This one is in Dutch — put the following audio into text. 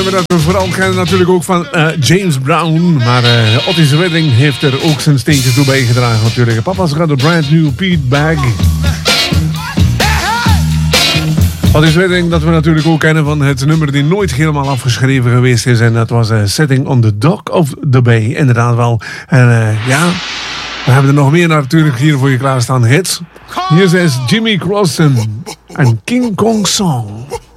Dat we vooral kennen natuurlijk ook van James Brown. Maar Otis Redding heeft er ook zijn steentje toe bijgedragen natuurlijk. Papa's got a brand new Pete bag. Otis Redding, dat we natuurlijk ook kennen van het nummer die nooit helemaal afgeschreven geweest is. En dat was Sitting on the Dock of the Bay. Inderdaad wel. En ja, we hebben er nog meer natuurlijk hier voor je klaarstaan hits. Hier is Jimmy Crossan en King Kong Song.